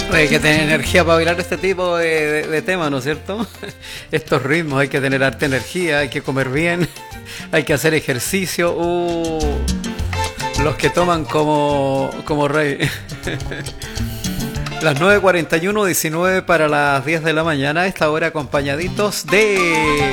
Hay que tener energía para bailar este tipo de temas, ¿no es cierto? Estos ritmos, hay que tener harta energía, hay que comer bien, hay que hacer ejercicio. Los que toman como rey. Las 9:41, 19 para las 10 de la mañana, a esta hora acompañaditos de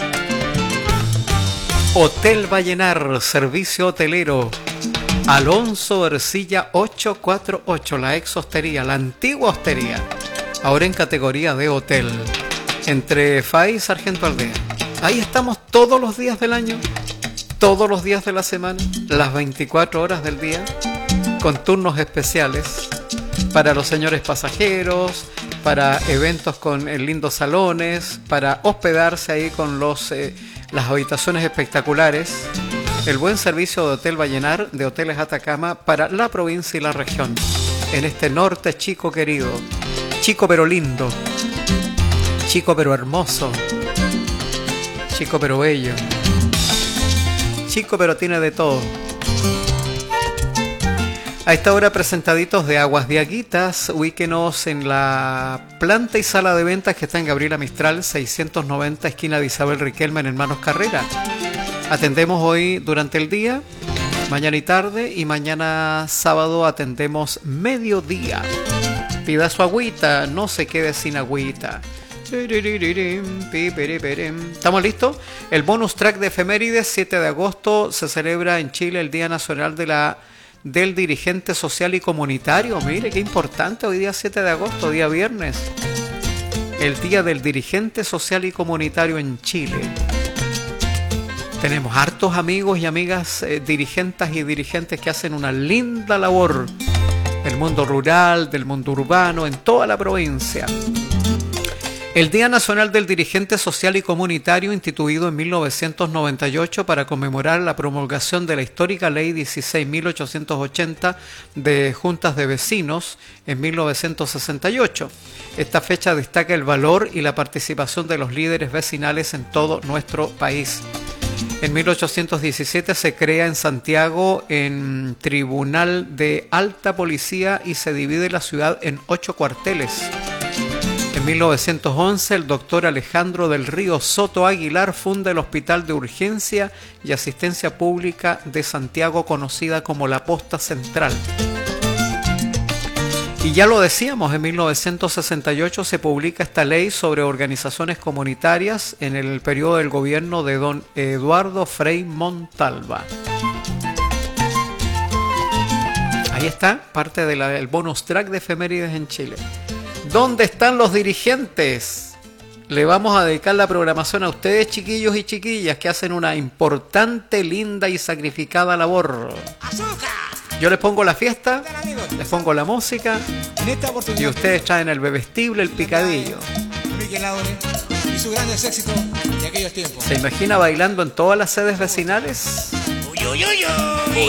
Hotel Vallenar, servicio hotelero. Alonso Ercilla 848, la ex hostería, la antigua hostería, ahora en categoría de hotel, entre FAI y Sargento Aldea. Ahí estamos todos los días del año, todos los días de la semana, las 24 horas del día, con turnos especiales para los señores pasajeros, para eventos con lindos salones, para hospedarse ahí con las habitaciones espectaculares. El buen servicio de Hotel Vallenar, de Hoteles Atacama, para la provincia y la región. En este norte chico querido, chico pero lindo, chico pero hermoso, chico pero bello, chico pero tiene de todo. A esta hora presentaditos de Aguas de Aguitas, ubíquenos en la planta y sala de ventas que está en Gabriela Mistral, 690, esquina de Isabel Riquelme, en Hermanos Carrera. Atendemos hoy durante el día, mañana y tarde, y mañana sábado atendemos mediodía. Pida su agüita, no se quede sin agüita. ¿Estamos listos? El bonus track de efemérides, 7 de agosto, se celebra en Chile el Día Nacional del Dirigente Social y Comunitario. Mire, qué importante, hoy día 7 de agosto, día viernes. El Día del Dirigente Social y Comunitario en Chile. Tenemos hartos amigos y amigas dirigentes y dirigentes que hacen una linda labor del mundo rural, del mundo urbano, en toda la provincia. El Día Nacional del Dirigente Social y Comunitario, instituido en 1998 para conmemorar la promulgación de la histórica Ley 16.880 de Juntas de Vecinos en 1968. Esta fecha destaca el valor y la participación de los líderes vecinales en todo nuestro país. En 1817 se crea en Santiago un tribunal de alta policía y se divide la ciudad en 8 cuarteles. En 1911 el doctor Alejandro del Río Soto Aguilar funda el Hospital de Urgencia y Asistencia Pública de Santiago, conocida como la Posta Central. Y ya lo decíamos, en 1968 se publica esta ley sobre organizaciones comunitarias en el periodo del gobierno de don Eduardo Frei Montalva. Ahí está, parte del bonus track de efemérides en Chile. ¿Dónde están los dirigentes? Le vamos a dedicar la programación a ustedes, chiquillos y chiquillas, que hacen una importante, linda y sacrificada labor. ¡Azúcar! Yo les pongo la fiesta, les pongo la música y ustedes traen el bebestible, el picadillo. Y su grandes éxitos de aquellos tiempos. ¿Se imagina bailando en todas las sedes vecinales? ¡Uy, uy, uy, uy!